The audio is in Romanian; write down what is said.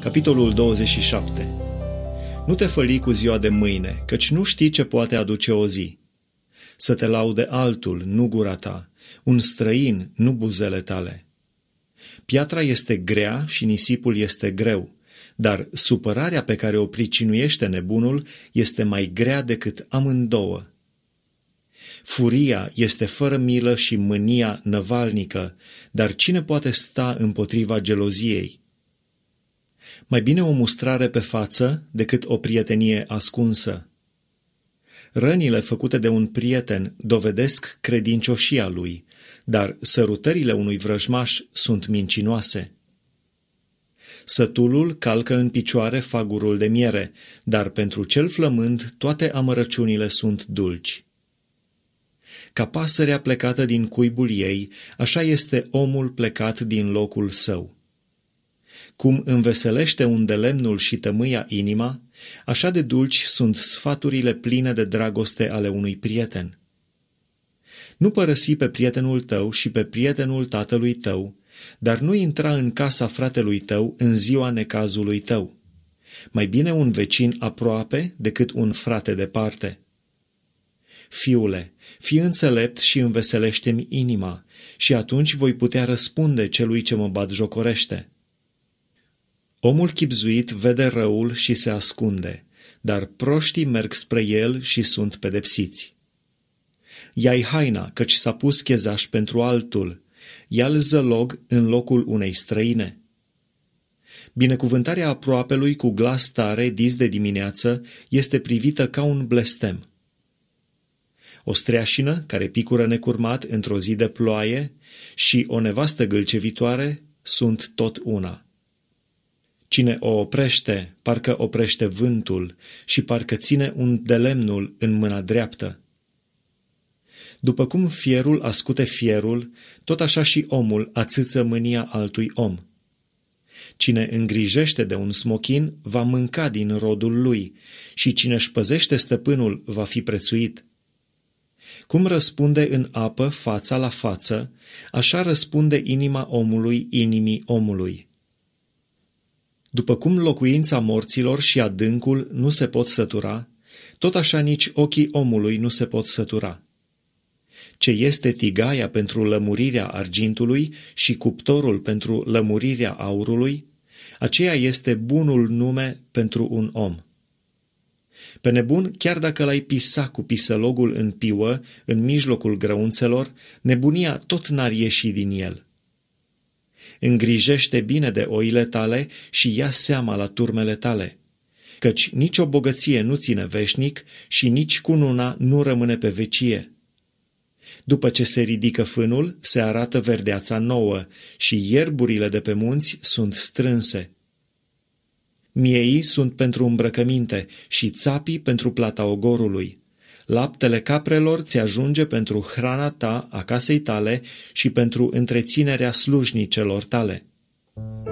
Capitolul 27. Nu te făli cu ziua de mâine, căci nu știi ce poate aduce o zi. Să te laude altul, nu gura ta, un străin, nu buzele tale. Piatra este grea și nisipul este greu, dar supărarea pe care o pricinuiește nebunul este mai grea decât amândouă. Furia este fără milă și mânia năvalnică, dar cine poate sta împotriva geloziei? Mai bine o mustrare pe față decât o prietenie ascunsă. Rănile făcute de un prieten dovedesc credincioșia lui, dar sărutările unui vrăjmaș sunt mincinoase. Sătulul calcă în picioare fagurul de miere, dar pentru cel flămând toate amărăciunile sunt dulci. Ca pasărea plecată din cuibul ei, așa este omul plecat din locul său. Cum înveselește un de lemnul și tămâia inima, așa de dulci sunt sfaturile pline de dragoste ale unui prieten. Nu părăsi pe prietenul tău și pe prietenul tatălui tău, dar nu intra în casa fratelui tău în ziua necazului tău. Mai bine un vecin aproape decât un frate departe. Fiule, fii înțelept și înveselește-mi inima, și atunci voi putea răspunde celui ce mă batjocorește. Omul chibzuit vede răul și se ascunde, dar proștii merg spre el și sunt pedepsiți. Ia-i haina, căci s-a pus chezaș pentru altul, ia-l zălog în locul unei străine. Binecuvântarea aproapelui cu glas tare dis de dimineață este privită ca un blestem. O streașină care picură necurmat într-o zi de ploaie și o nevastă gâlcevitoare sunt tot una. Cine o oprește, parcă oprește vântul și parcă ține un de lemnul în mâna dreaptă. După cum fierul ascute fierul, tot așa și omul ațâță mânia altui om. Cine îngrijește de un smochin va mânca din rodul lui și cine își păzește stăpânul va fi prețuit. Cum răspunde în apă fața la față, așa răspunde inima omului inimii omului. După cum locuința morților și adâncul nu se pot sătura, tot așa nici ochii omului nu se pot sătura. Ce este tigaia pentru lămurirea argintului și cuptorul pentru lămurirea aurului, aceea este bunul nume pentru un om. Pe nebun, chiar dacă l-ai pisa cu pisălogul în piuă, în mijlocul grăunțelor, nebunia tot n-ar ieși din el. Îngrijește bine de oile tale și ia seama la turmele tale, căci nici o bogăție nu ține veșnic și nici cununa nu rămâne pe vecie. După ce se ridică fânul, se arată verdeața nouă și ierburile de pe munți sunt strânse. Mieii sunt pentru îmbrăcăminte și țapii pentru plata ogorului. Laptele caprelor ți ajunge pentru hrana ta a casei tale și pentru întreținerea slujnicelor tale.